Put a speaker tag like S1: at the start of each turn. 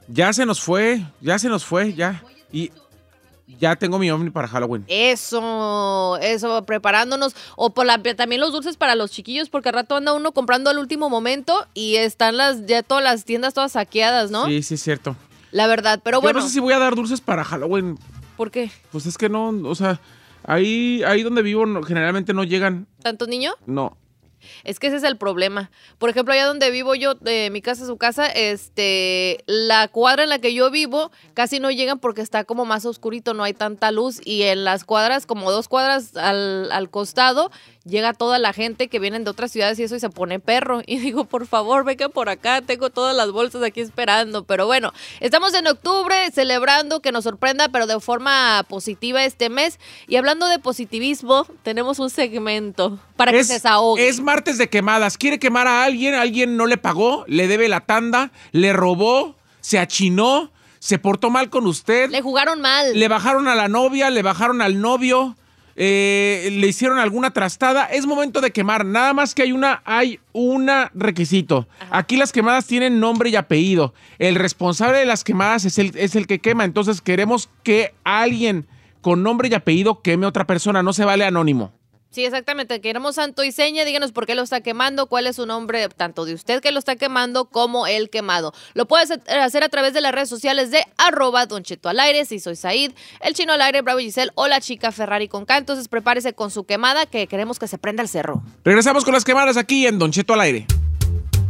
S1: Ya se nos fue, ya. Y ya tengo mi ovni para Halloween.
S2: Eso, preparándonos. O también los dulces para los chiquillos, porque al rato anda uno comprando al último momento y están ya todas las tiendas todas saqueadas, ¿no?
S1: Sí, es cierto.
S2: La verdad, pero bueno.
S1: Yo no sé si voy a dar dulces para Halloween.
S2: ¿Por qué?
S1: Pues es que no, o sea, ahí donde vivo generalmente no llegan.
S2: ¿Tantos niños?
S1: No.
S2: Es que ese es el problema. Por ejemplo, allá donde vivo yo, de mi casa a su casa, la cuadra en la que yo vivo casi no llegan porque está como más oscurito, no hay tanta luz. Y en las cuadras, como 2 cuadras al costado, llega toda la gente que vienen de otras ciudades y eso y se pone perro. Y digo, por favor, vengan por acá, tengo todas las bolsas aquí esperando. Pero bueno, estamos en octubre celebrando que nos sorprenda, pero de forma positiva este mes. Y hablando de positivismo, tenemos un segmento para que se desahogue.
S1: Es martes de quemadas. Quiere quemar a alguien no le pagó, le debe la tanda, le robó, se achinó, se portó mal con usted.
S2: Le jugaron mal.
S1: Le bajaron a la novia, le bajaron al novio. Le hicieron alguna trastada. Es momento de quemar. Nada más que hay un requisito. Ajá. Aquí las quemadas tienen nombre y apellido. El responsable de las quemadas es el que quema. Entonces queremos que alguien con nombre y apellido queme a otra persona. No se vale anónimo.
S2: Sí, exactamente. Queremos santo y seña. Díganos por qué lo está quemando, cuál es su nombre, tanto de usted que lo está quemando como el quemado. Lo puedes hacer a través de las redes sociales de @Don Cheto al aire, si soy Said, el Chino al aire, Bravo Giselle o la chica Ferrari con K. Entonces prepárese con su quemada que queremos que se prenda el cerro.
S1: Regresamos con las quemadas aquí en Don Cheto al aire.